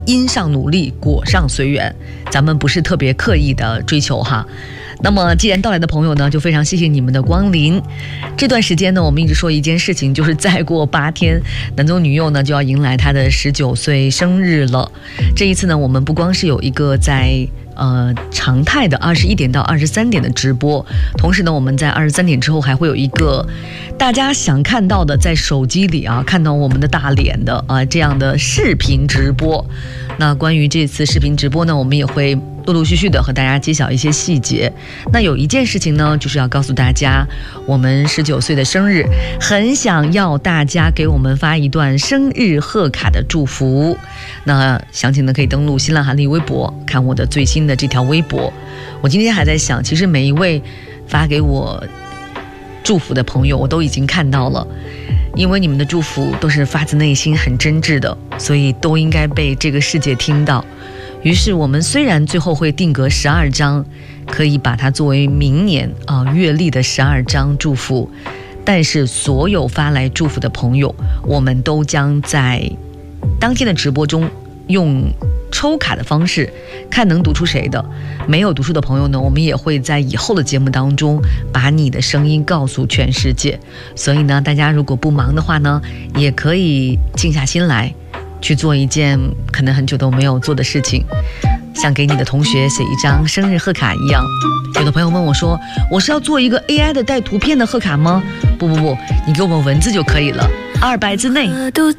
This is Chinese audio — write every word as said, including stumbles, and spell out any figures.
因上努力，果上随缘，咱们不是特别刻意的追求哈。那么既然到来的朋友呢，就非常谢谢你们的光临。这段时间呢，我们一直说一件事情，就是再过八天，南宗女幼呢就要迎来她的十九岁生日了。这一次呢，我们不光是有一个在呃常态的二十一点到二十三点的直播，同时呢，我们在二十三点之后还会有一个大家想看到的，在手机里啊看到我们的大脸的啊这样的视频直播。那关于这次视频直播呢，我们也会陆陆续续的和大家揭晓一些细节。那有一件事情呢，就是要告诉大家，我们十九岁的生日，很想要大家给我们发一段生日贺卡的祝福。那详情呢，可以登录新浪韩历微博看我的最新的这条微博。我今天还在想，其实每一位发给我祝福的朋友，我都已经看到了。因为你们的祝福都是发自内心很真挚的，所以都应该被这个世界听到。于是我们虽然最后会定格十二张，可以把它作为明年啊、呃、月历的十二张祝福，但是所有发来祝福的朋友，我们都将在当天的直播中用抽卡的方式看能读出谁的。没有读出的朋友呢，我们也会在以后的节目当中把你的声音告诉全世界。所以呢，大家如果不忙的话呢，也可以静下心来去做一件可能很久都没有做的事情，像给你的同学写一张生日贺卡一样。有的朋友问我说，我是要做一个 A I 的带图片的贺卡吗？不不不，你给我们文字就可以了，二百字内。